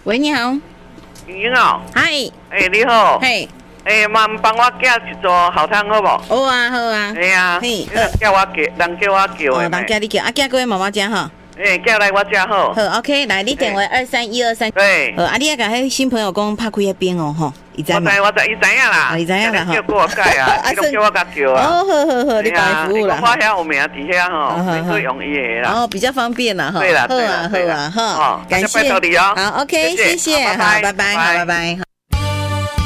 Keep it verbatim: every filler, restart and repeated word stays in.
喂，你好。 莹莹哦， 嗨， 哎、欸，你好， 嘿， 哎、欸，妈帮我寄一桌好汤好不？ 好啊，好啊。 哎呀， 嘿， 人叫我叫，人叫我叫哦， 的。 人叫你叫，啊，叫过来妈妈家哈。 哎，叫来我家好。 好 ，OK， 来，你电话二三一二三。 对。 好，啊，你要甲迄新朋友讲拍开迄边哦，吼，伊知嘛？ 我知，我知，伊知影啦。 伊知影啦哈。 叫过我改啊，伊拢叫我甲叫啊。 哦，好好好，你帮伊服务啦。 我遐有名伫遐吼，你可以用伊的啦。 哦，比较方便啦哈。 对啦， 好啊，好啊，哈。 感谢，拜托你哦。 好 ，OK，谢谢，好，拜拜，好，拜拜。